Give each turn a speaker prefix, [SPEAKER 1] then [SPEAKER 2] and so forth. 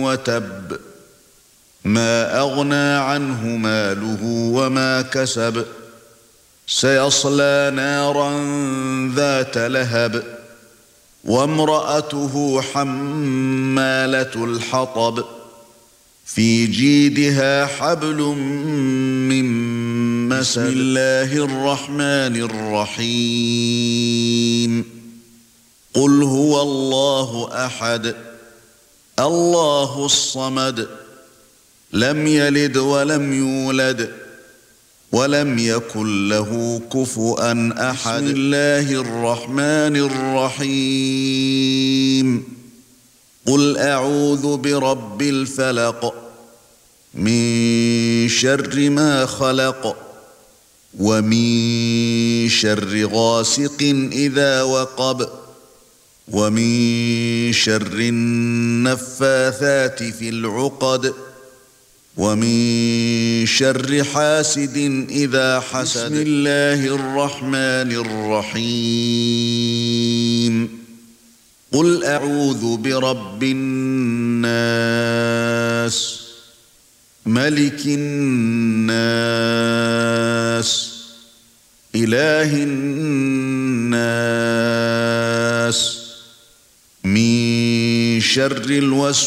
[SPEAKER 1] وتب ما أغنى عنه ماله وما كسب سيصلى نارا ذات لهب وامرأته حمالة الحطب في جيدها حبل من مسد. بسم الله الرحمن الرحيم قل هو الله أحد الله الصمد لم يلد ولم يولد ولم يكن له كفؤا أحد. بسم الله الرحمن الرحيم قل أعوذ برب الفلق من شر ما خلق ومن شر غاسق إذا وقب ومن شر النفاثات في العقد ومن شر حاسد إذا حسد. بسم الله الرحمن الرحيم قل أعوذ برب الناس ملك الناس إله الناس من شر الوسواس